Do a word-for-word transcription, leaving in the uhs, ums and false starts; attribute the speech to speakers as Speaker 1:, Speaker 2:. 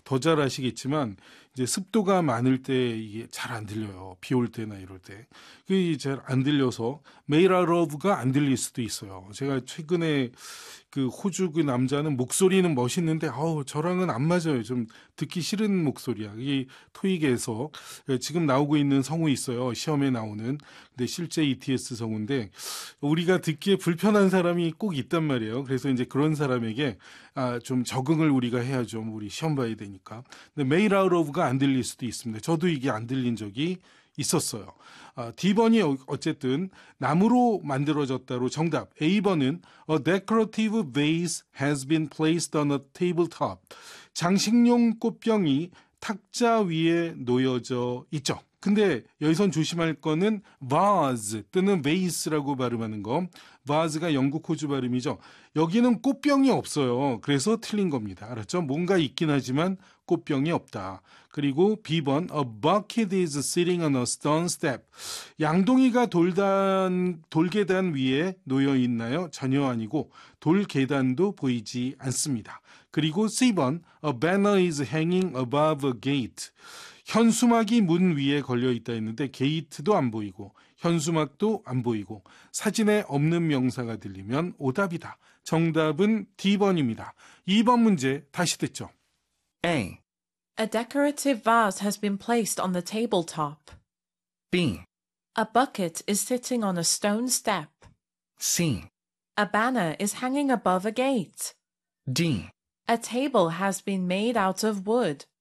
Speaker 1: 더 잘 아시겠지만 이제 습도가 많을 때 이게 잘 안 들려요. 비 올 때나 이럴 때. 그게 잘 안 들려서 Made Out Of가 안 들릴 수도 있어요. 제가 최근에 그 호주 그 남자는 목소리는 멋있는데 아우 저랑은 안 맞아요. 좀 듣기 싫은 목소리야. 이 토익에서 지금 나오고 있는 성우 있어요. 시험에 나오는. 근데 실제 이티에스 성우인데 우리가 듣기에 불편한 사람이 꼭 있단 말이에요. 그래서 이제 그런 사람에게 아, 좀 적응을 우리가 해야죠. 우리 시험 봐야 되니까. 근데 Made Out Of가 안 들릴 수도 있습니다. 저도 이게 안 들린 적이 있었어요. 아, D번이 어쨌든 나무로 만들어졌다로 정답. A번은 A decorative vase has been placed on a tabletop. 장식용 꽃병이 탁자 위에 놓여져 있죠. 근데 여기선 조심할 거는 vase 또는 vase라고 발음하는 거. vase가 영국 호주 발음이죠. 여기는 꽃병이 없어요. 그래서 틀린 겁니다. 알았죠? 뭔가 있긴 하지만 꽃병이 없다. 그리고 B번 A bucket is sitting on a stone step. 양동이가 돌단, 돌계단 위에 놓여 있나요? 전혀 아니고 돌계단도 보이지 않습니다. 그리고 C번 A banner is hanging above a gate. 현수막이 문 위에 걸려 있다 했는데 게이트도 안 보이고 현수막도 안 보이고 사진에 없는 명사가 들리면 오답이다. 정답은 D번입니다. 이 번 문제 다시 듣죠.
Speaker 2: A.
Speaker 3: A decorative vase has been placed on the tabletop.
Speaker 2: B.
Speaker 3: A bucket is sitting on a stone step.
Speaker 2: C.
Speaker 3: A banner is hanging above a gate.
Speaker 2: D.
Speaker 3: A table has been made out of wood.